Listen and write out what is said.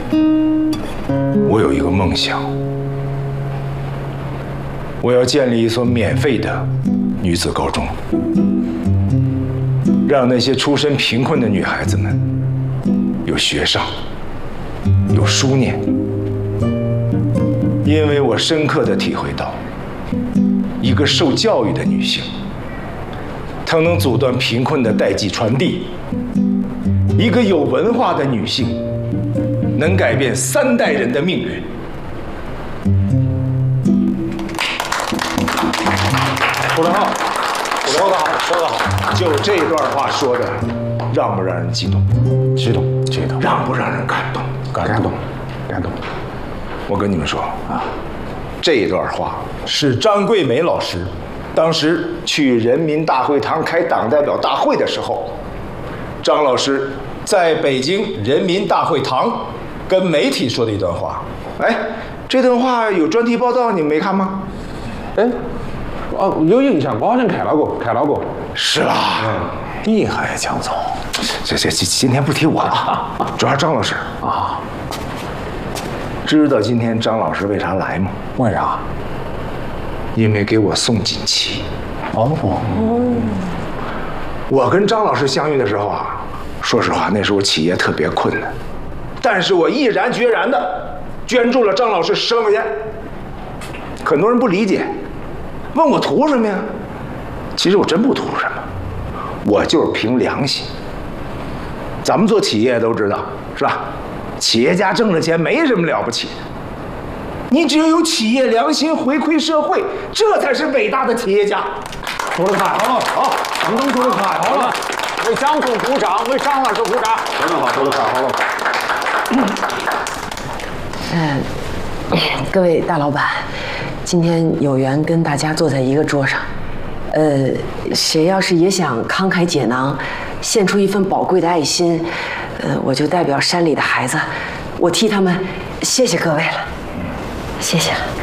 我有一个梦想，我要建立一所免费的女子高中，让那些出身贫困的女孩子们有学上，有书念。因为我深刻地体会到，一个受教育的女性，她能阻断贫困的代际传递；一个有文化的女性，能改变3代人的命运。说得好，说得好，说得好！就这段话说的，让不让人激动？激动，激动。让不让人感动？感动，感动。我跟你们说啊，这段话是张桂梅老师当时去人民大会堂开党代表大会的时候，张老师在北京人民大会堂跟媒体说的一段话。哎，这段话有专题报道，你们没看吗？ 哎，哦，有印象，我好像看到过，看到过。 是吧？ 厉害，江总。 这今天不提我了，主要是张老师啊。知道今天张老师为啥来吗？ 为啥？ 因为给我送锦旗。 哦。 我跟张老师相遇的时候啊，说实话，那时候企业特别困难，但是我毅然决然的捐助了张老师10万块钱。很多人不理解，问我图什么呀？其实我真不图什么，我就是凭良心。咱们做企业都知道，是吧？企业家挣了钱没什么了不起的，你只有有企业良心回馈社会，这才是伟大的企业家。 说得太好了，好，江总说得太好了， 为江总鼓掌，为张老师鼓掌。 说得好，说得太好了。 各位大老板，今天有缘跟大家坐在一个桌上，谁要是也想慷慨解囊，献出一份宝贵的爱心，我就代表山里的孩子，我替他们谢谢各位了，谢谢了。